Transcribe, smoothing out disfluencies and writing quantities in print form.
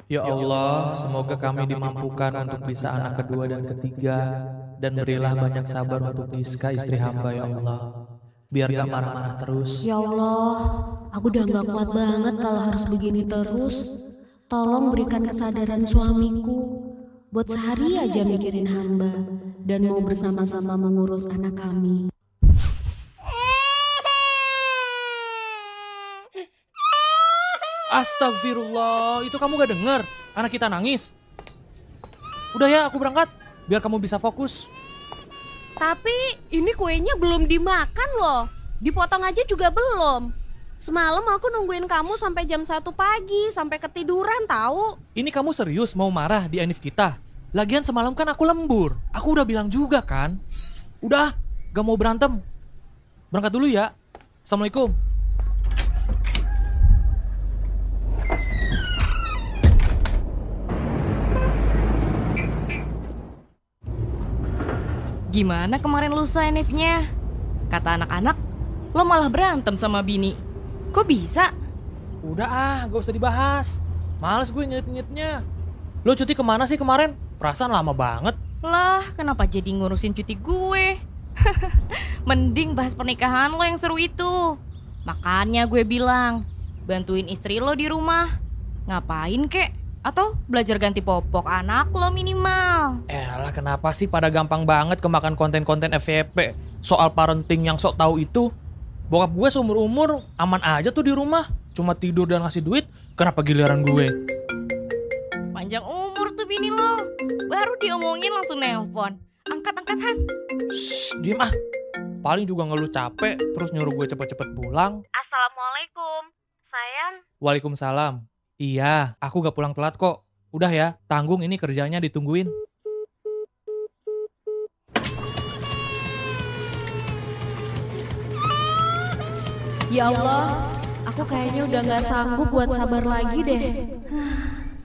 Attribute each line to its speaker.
Speaker 1: Ya Allah, semoga kami dimampukan untuk bisa anak kedua dan ketiga, dan berilah banyak sabar untuk Giska istri hamba ya Allah. Biar gak marah-marah terus.
Speaker 2: Ya Allah, aku udah gak kuat banget kalau harus begini terus. Tolong berikan kesadaran suamiku buat sehari aja mikirin hamba dan mau bersama-sama mengurus anak kami.
Speaker 1: Astagfirullah, itu kamu gak denger? Anak kita nangis. Udah ya, aku berangkat, biar kamu bisa fokus.
Speaker 3: Tapi ini kuenya belum dimakan loh. Dipotong aja juga belum. Semalam aku nungguin kamu sampai jam 1 pagi, sampai ketiduran tahu.
Speaker 1: Ini kamu serius mau marah di anif kita? Lagian semalam kan aku lembur. Aku udah bilang juga kan. Udah, gak mau berantem. Berangkat dulu ya. Assalamualaikum.
Speaker 4: Gimana kemarin lusa Enifnya? Kata anak-anak, lo malah berantem sama bini. Kok bisa?
Speaker 1: Udah gak usah dibahas. Males gue nyet-nyetnya. Lo cuti kemana sih kemarin? Perasaan lama banget.
Speaker 4: Lah, kenapa jadi ngurusin cuti gue? Mending bahas pernikahan lo yang seru itu. Makanya gue bilang, bantuin istri lo di rumah. Ngapain kek? Atau belajar ganti popok anak lo minimal.
Speaker 1: Elah, kenapa sih pada gampang banget kemakan konten-konten FYP soal parenting yang sok tahu itu? Bokap gue seumur-umur aman aja tuh di rumah. Cuma tidur dan ngasih duit, kenapa giliran gue?
Speaker 4: Panjang umur tuh bini lo. Baru diomongin langsung nelpon. Angkat-angkat Han.
Speaker 1: Shh, diem ah. Paling juga ngeluh capek, terus nyuruh gue cepet-cepet pulang.
Speaker 3: Assalamualaikum, sayang.
Speaker 1: Waalaikumsalam. Iya, aku gak pulang telat kok. Udah ya, tanggung ini kerjanya ditungguin.
Speaker 2: Ya Allah, aku kayaknya udah gak sanggup buat sabar lagi deh.